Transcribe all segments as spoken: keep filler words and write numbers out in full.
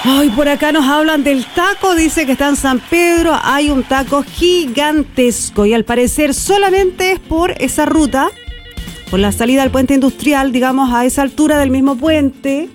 Ay, por acá nos hablan del taco, dice que está en San Pedro, hay un taco gigantesco y al parecer solamente es por esa ruta, por la salida al puente industrial, digamos a esa altura del mismo puente,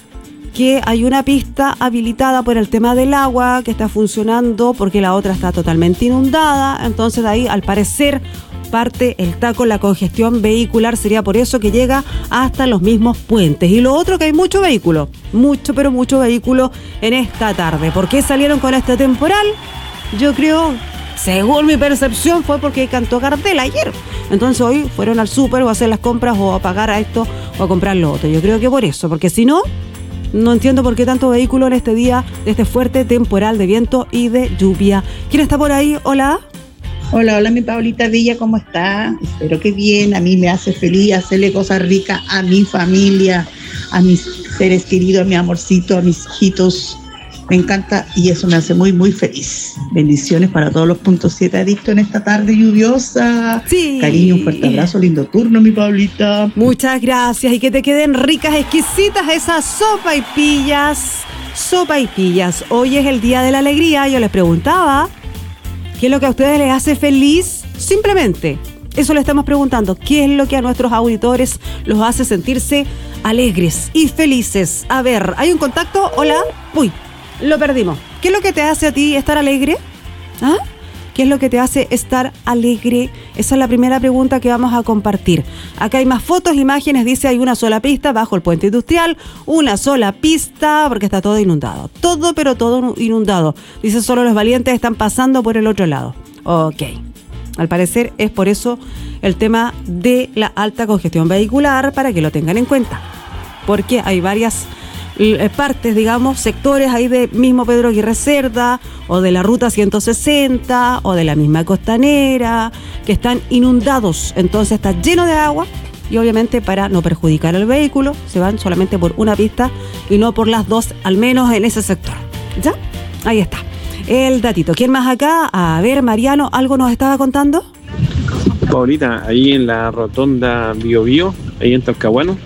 que hay una pista habilitada por el tema del agua que está funcionando porque la otra está totalmente inundada, entonces de ahí al parecer parte el taco, la congestión vehicular, sería por eso que llega hasta los mismos puentes. Y lo otro, que hay mucho vehículo, mucho pero mucho vehículo en esta tarde. ¿Por qué salieron con este temporal? Yo creo, según mi percepción, fue porque cantó Gardel ayer. Entonces hoy fueron al súper o a hacer las compras o a pagar a esto o a comprar lo otro. Yo creo que por eso, porque si no, no entiendo por qué tanto vehículo en este día de este fuerte temporal de viento y de lluvia. ¿Quién está por ahí? Hola. Hola, hola mi Paulita Villa, ¿cómo está? Espero que bien, a mí me hace feliz hacerle cosas ricas a mi familia, a mis seres queridos, a mi amorcito, a mis hijitos. Me encanta y eso me hace muy, muy feliz. Bendiciones para todos los punto siete adictos en esta tarde lluviosa. Sí. Cariño, un fuerte abrazo, lindo turno, mi Paulita. Muchas gracias y que te queden ricas, exquisitas esas sopaipillas. Sopaipillas. Hoy es el Día de la Alegría. Yo les preguntaba, ¿qué es lo que a ustedes les hace feliz? Simplemente, eso le estamos preguntando. ¿Qué es lo que a nuestros auditores los hace sentirse alegres y felices? A ver, ¿hay un contacto? Hola. Uy, lo perdimos. ¿Qué es lo que te hace a ti estar alegre? ¿Ah? ¿Qué es lo que te hace estar alegre? Esa es la primera pregunta que vamos a compartir. Acá hay más fotos, imágenes, dice hay una sola pista bajo el puente industrial, una sola pista porque está todo inundado. Todo, pero todo inundado. Dice solo los valientes están pasando por el otro lado. Ok. Al parecer es por eso el tema de la alta congestión vehicular, para que lo tengan en cuenta. Porque hay varias partes, digamos, sectores ahí de mismo Pedro Aguirre Cerda o de la ruta ciento sesenta o de la misma Costanera que están inundados, entonces está lleno de agua y obviamente para no perjudicar al vehículo se van solamente por una pista y no por las dos, al menos en ese sector. ¿Ya? Ahí está el datito. ¿Quién más acá? A ver, Mariano, ¿algo nos estaba contando? Paulita, ahí en la rotonda Bio Bio, ahí en Talcahuano,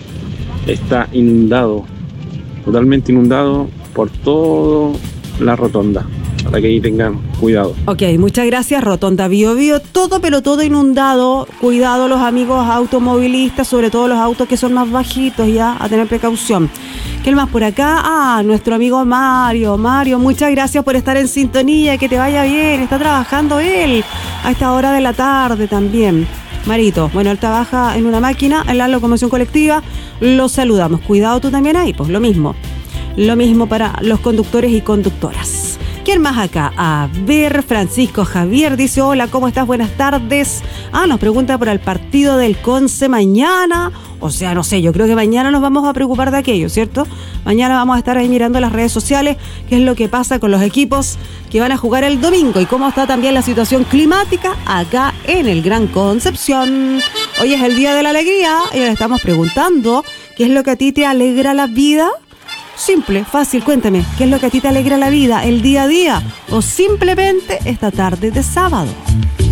está inundado, totalmente inundado por toda la rotonda, para que ahí tengan cuidado. Ok, muchas gracias. Rotonda Bio Bio, todo pero todo inundado. Cuidado los amigos automovilistas, sobre todo los autos que son más bajitos, ya, a tener precaución. ¿Quién más por acá? Ah, nuestro amigo Mario. Mario, muchas gracias por estar en sintonía, que te vaya bien. Está trabajando él a esta hora de la tarde también. Marito, bueno, él trabaja en una máquina, en la locomoción colectiva, lo saludamos. Cuidado tú también ahí, pues lo mismo. Lo mismo para los conductores y conductoras. ¿Quién más acá? A ver, Francisco Javier dice, hola, ¿cómo estás? Buenas tardes. Ah, nos pregunta por el partido del Conce mañana. O sea, no sé, yo creo que mañana nos vamos a preocupar de aquello, ¿cierto? Mañana vamos a estar ahí mirando las redes sociales, qué es lo que pasa con los equipos que van a jugar el domingo y cómo está también la situación climática acá en el Gran Concepción. Hoy es el Día de la Alegría y le estamos preguntando, ¿qué es lo que a ti te alegra la vida? Simple, fácil, cuéntame, ¿qué es lo que a ti te alegra la vida, el día a día o simplemente esta tarde de sábado?